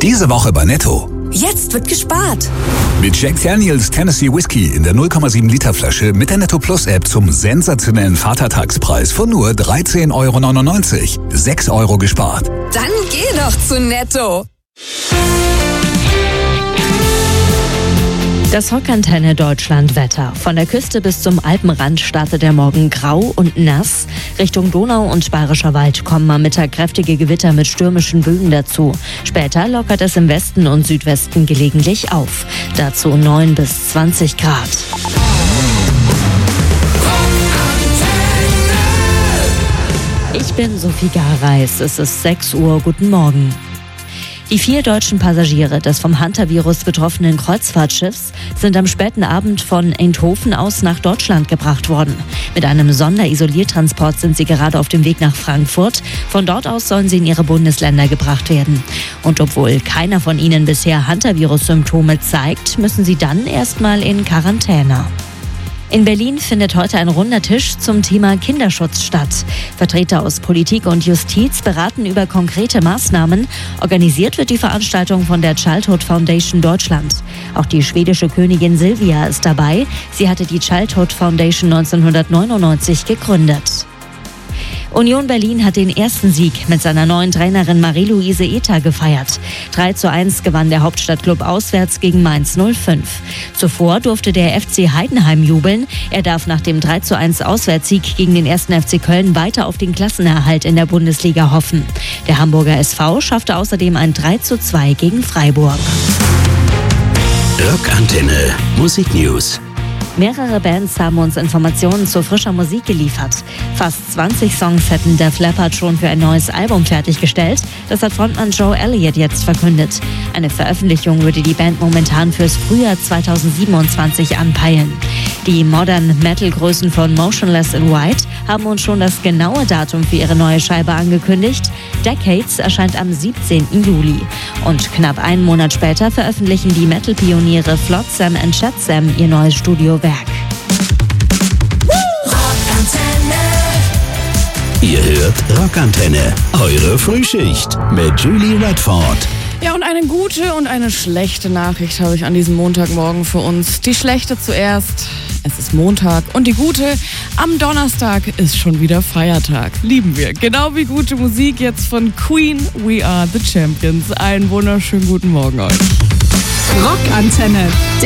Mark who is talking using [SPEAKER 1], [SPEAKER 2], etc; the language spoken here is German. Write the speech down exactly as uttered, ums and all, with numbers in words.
[SPEAKER 1] Diese Woche bei Netto.
[SPEAKER 2] Jetzt wird gespart.
[SPEAKER 1] Mit Jack Daniels Tennessee Whiskey in der null Komma sieben Liter Flasche mit der Netto Plus App zum sensationellen Vatertagspreis von nur dreizehn Euro neunundneunzig. sechs Euro gespart.
[SPEAKER 2] Dann geh doch zu Netto.
[SPEAKER 3] Das Rockantenne Deutschland Wetter. Von der Küste bis zum Alpenrand startet der Morgen grau und nass. Richtung Donau und Bayerischer Wald kommen am Mittag kräftige Gewitter mit stürmischen Böen dazu. Später lockert es im Westen und Südwesten gelegentlich auf. Dazu neun bis zwanzig Grad. Ich bin Sophie Gareis. Es ist sechs Uhr. Guten Morgen. Die vier deutschen Passagiere des vom Hunter-Virus betroffenen Kreuzfahrtschiffs sind am späten Abend von Eindhoven aus nach Deutschland gebracht worden. Mit einem Sonderisoliertransport sind sie gerade auf dem Weg nach Frankfurt. Von dort aus sollen sie in ihre Bundesländer gebracht werden. Und obwohl keiner von ihnen bisher Hunter-Virus-Symptome zeigt, müssen sie dann erstmal in Quarantäne. In Berlin findet heute ein runder Tisch zum Thema Kinderschutz statt. Vertreter aus Politik und Justiz beraten über konkrete Maßnahmen. Organisiert wird die Veranstaltung von der Childhood Foundation Deutschland. Auch die schwedische Königin Silvia ist dabei. Sie hatte die Childhood Foundation neunzehnhundertneunundneunzig gegründet. Union Berlin hat den ersten Sieg mit seiner neuen Trainerin Marie-Louise Ether gefeiert. drei zu eins gewann der Hauptstadtklub auswärts gegen Mainz null fünf. Zuvor durfte der F C Heidenheim jubeln. Er darf nach dem drei zu eins Auswärtssieg gegen den ersten F C Köln weiter auf den Klassenerhalt in der Bundesliga hoffen. Der Hamburger S V schaffte außerdem ein drei zu zwei gegen Freiburg.
[SPEAKER 4] Rockantenne Musik News.
[SPEAKER 3] Mehrere Bands haben uns Informationen zu frischer Musik geliefert. Fast zwanzig Songs hätten Def Leppard schon für ein neues Album fertiggestellt. Das hat Frontmann Joe Elliott jetzt verkündet. Eine Veröffentlichung würde die Band momentan fürs Frühjahr zweitausendsiebenundzwanzig anpeilen. Die Modern Metal-Größen von Motionless in White haben uns schon das genaue Datum für ihre neue Scheibe angekündigt. Decades erscheint am siebzehnten Juli. Und knapp einen Monat später veröffentlichen die Metal-Pioniere Flotsam und Jetsam ihr neues Studiowerk.
[SPEAKER 4] Ihr hört Rockantenne, eure Frühschicht mit Julie Redford.
[SPEAKER 5] Ja, und eine gute und eine schlechte Nachricht habe ich an diesem Montagmorgen für uns. Die schlechte zuerst. Es ist Montag und die gute, am Donnerstag ist schon wieder Feiertag. Lieben wir. Genau wie gute Musik jetzt von Queen, We Are the Champions. Einen wunderschönen guten Morgen euch.
[SPEAKER 6] Rockantenne, der